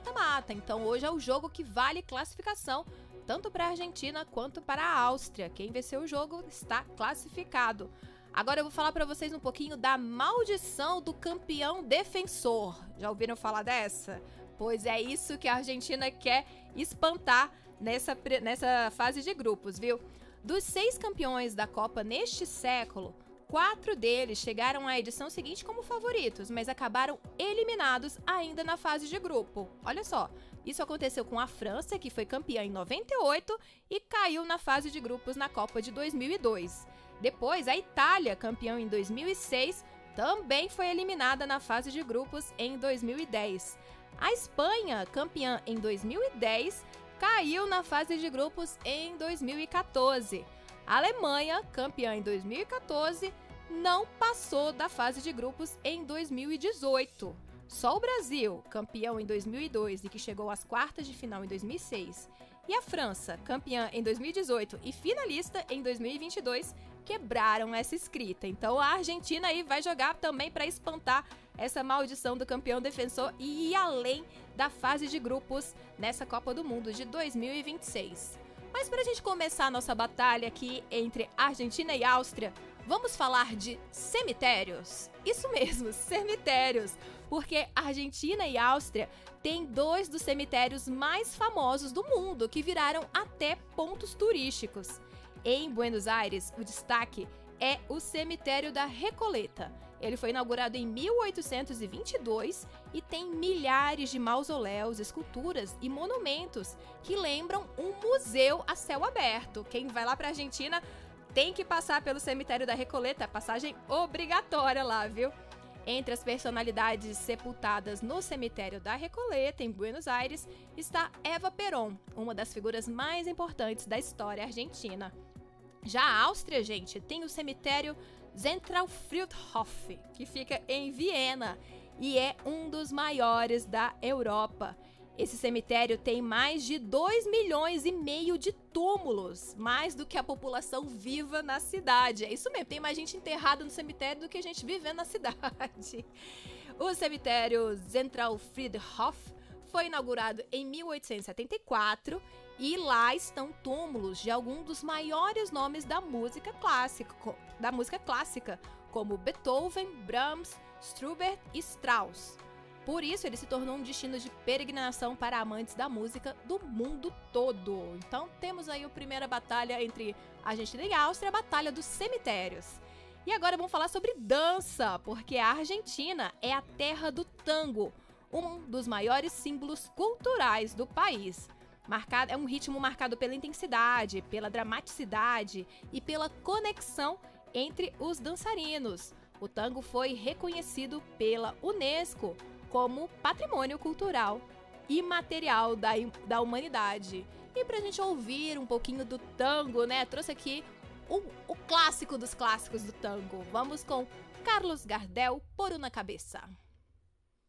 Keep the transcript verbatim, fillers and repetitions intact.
mata-mata. Então hoje é o jogo que vale classificação tanto para a Argentina quanto para a Áustria. Quem venceu o jogo está classificado. Agora eu vou falar para vocês um pouquinho da maldição do campeão defensor. Já ouviram falar dessa? Pois é isso que a Argentina quer espantar nessa, nessa fase de grupos, viu? Dos seis campeões da Copa neste século, quatro deles chegaram à edição seguinte como favoritos, mas acabaram eliminados ainda na fase de grupo. Olha só, isso aconteceu com a França, que foi campeã em noventa e oito e caiu na fase de grupos na Copa de dois mil e dois. Depois, a Itália, campeã em dois mil e seis, também foi eliminada na fase de grupos em dois mil e dez. A Espanha, campeã em dois mil e dez, caiu na fase de grupos em dois mil e quatorze. A Alemanha, campeã em dois mil e quatorze, não passou da fase de grupos em dois mil e dezoito. Só o Brasil, campeão em dois mil e dois e que chegou às quartas de final em dois mil e seis, e a França, campeã em dois mil e dezoito e finalista em dois mil e vinte e dois, quebraram essa escrita. Então a Argentina aí vai jogar também para espantar essa maldição do campeão defensor e ir além da fase de grupos nessa Copa do Mundo de dois mil e vinte e seis. Mas para a gente começar a nossa batalha aqui entre Argentina e Áustria, vamos falar de cemitérios. Isso mesmo, cemitérios. Porque Argentina e Áustria têm dois dos cemitérios mais famosos do mundo, que viraram até pontos turísticos. Em Buenos Aires, o destaque é o cemitério da Recoleta. Ele foi inaugurado em mil oitocentos e vinte e dois e tem milhares de mausoléus, esculturas e monumentos que lembram um museu a céu aberto. Quem vai lá para a Argentina tem que passar pelo cemitério da Recoleta, passagem obrigatória lá, viu? Entre as personalidades sepultadas no cemitério da Recoleta, em Buenos Aires, está Eva Perón, uma das figuras mais importantes da história argentina. Já a Áustria, gente, tem o cemitério Zentralfriedhof, que fica em Viena e é um dos maiores da Europa. Esse cemitério tem mais de dois milhões e meio de túmulos, mais do que a população viva na cidade. É isso mesmo, tem mais gente enterrada no cemitério do que gente vivendo na cidade. O cemitério Zentralfriedhof foi inaugurado em mil oitocentos e setenta e quatro e lá estão túmulos de alguns dos maiores nomes da música clássica, da música clássica, como Beethoven, Brahms, Schubert e Strauss. Por isso, ele se tornou um destino de peregrinação para amantes da música do mundo todo. Então, temos aí a primeira batalha entre Argentina e Áustria, a Batalha dos Cemitérios. E agora vamos falar sobre dança, porque a Argentina é a terra do tango, um dos maiores símbolos culturais do país. Marcado, é um ritmo marcado pela intensidade, pela dramaticidade e pela conexão entre os dançarinos. O tango foi reconhecido pela Unesco como Patrimônio Cultural Imaterial da, da Humanidade. E pra gente ouvir um pouquinho do tango, né, trouxe aqui o, o clássico dos clássicos do tango. Vamos com Carlos Gardel, Por Una Cabeça.